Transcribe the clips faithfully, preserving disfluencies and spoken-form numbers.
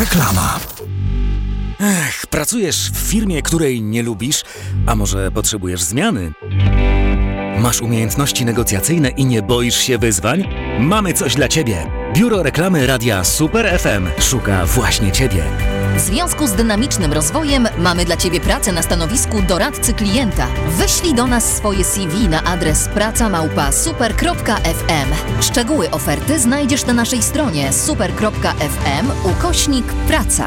Reklama. Ech, pracujesz w firmie, której nie lubisz, a może potrzebujesz zmiany? Masz umiejętności negocjacyjne i nie boisz się wyzwań? Mamy coś dla Ciebie. Biuro Reklamy Radia Super F M szuka właśnie Ciebie. W związku z dynamicznym rozwojem mamy dla Ciebie pracę na stanowisku doradcy klienta. Wyślij do nas swoje C V na adres praca małpa super kropka f m. Szczegóły oferty znajdziesz na naszej stronie super kropka f m ukośnik praca.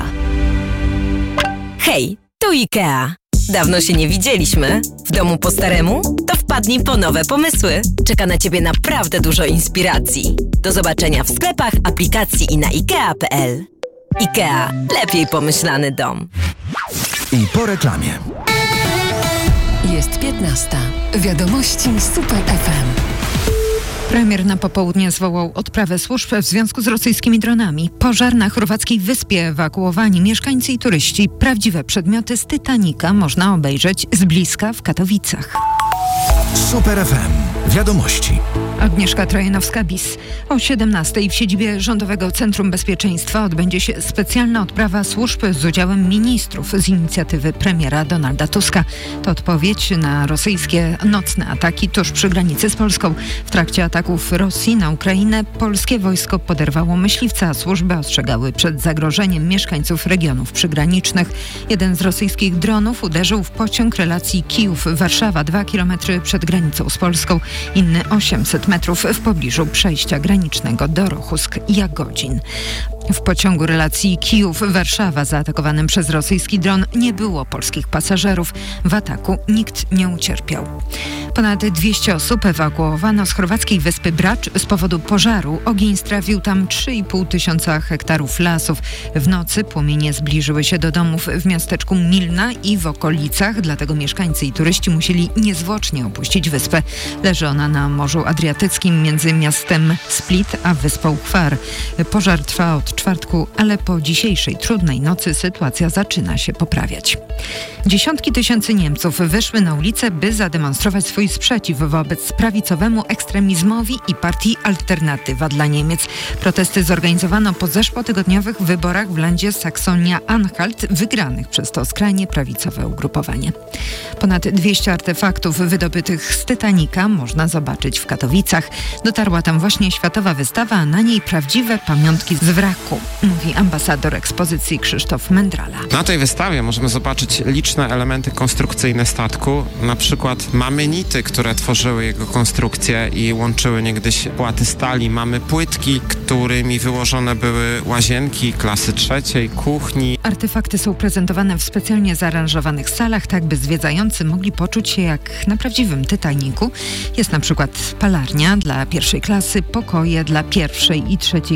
Hej, tu IKEA. Dawno się nie widzieliśmy. W domu po staremu? To wpadnij po nowe pomysły. Czeka na Ciebie naprawdę dużo inspiracji. Do zobaczenia w sklepach, aplikacji i na ikea kropka p l. IKEA. Lepiej pomyślany dom. I po reklamie. Jest piętnasta. Wiadomości Super F M. Premier na popołudnie zwołał odprawę służb w związku z rosyjskimi dronami. Pożar na chorwackiej wyspie, ewakuowani mieszkańcy i turyści. Prawdziwe przedmioty z Titanica można obejrzeć z bliska w Katowicach. Super F M. Wiadomości. Agnieszka Trojanowska-Bis. O siedemnastej w siedzibie Rządowego Centrum Bezpieczeństwa odbędzie się specjalna odprawa służb z udziałem ministrów z inicjatywy premiera Donalda Tuska. To odpowiedź na rosyjskie nocne ataki tuż przy granicy z Polską. W trakcie ataków Rosji na Ukrainę polskie wojsko poderwało myśliwca, a służby ostrzegały przed zagrożeniem mieszkańców regionów przygranicznych. Jeden z rosyjskich dronów uderzył w pociąg relacji Kijów-Warszawa, dwa kilometry przed granicą z Polską. Inny osiemset metrów w pobliżu przejścia granicznego do Rochusk-Jagodzin. W pociągu relacji Kijów-Warszawa zaatakowanym przez rosyjski dron nie było polskich pasażerów. W ataku nikt nie ucierpiał. Ponad dwieście osób ewakuowano z chorwackiej wyspy Brač z powodu pożaru. Ogień strawił tam trzy i pół tysiąca hektarów lasów. W nocy płomienie zbliżyły się do domów w miasteczku Milna i w okolicach, dlatego mieszkańcy i turyści musieli niezwłocznie opuścić wyspę. Leży ona na Morzu Adriatyckim między miastem Split a wyspą Hvar. Pożar trwa od czwartku, ale po dzisiejszej trudnej nocy sytuacja zaczyna się poprawiać. Dziesiątki tysięcy Niemców wyszły na ulicę, by zademonstrować swój sprzeciw wobec prawicowemu ekstremizmowi i partii Alternatywa dla Niemiec. Protesty zorganizowano po zeszłotygodniowych wyborach w landzie Saksonia-Anhalt, wygranych przez to skrajnie prawicowe ugrupowanie. Ponad dwieście artefaktów wydobytych z Titanica można zobaczyć w Katowicach. Dotarła tam właśnie światowa wystawa, a na niej prawdziwe pamiątki z wraku, mówi ambasador ekspozycji Krzysztof Mędrala. Na tej wystawie możemy zobaczyć liczne elementy konstrukcyjne statku, na przykład mamy nity, które tworzyły jego konstrukcję i łączyły niegdyś płaty stali. Mamy płytki, którymi wyłożone były łazienki klasy trzeciej, kuchni. Artefakty są prezentowane w specjalnie zaaranżowanych salach, tak by zwiedzający mogli poczuć się jak na prawdziwym Titanicu. Jest na przykład palarnia dla pierwszej klasy, pokoje dla pierwszej i trzeciej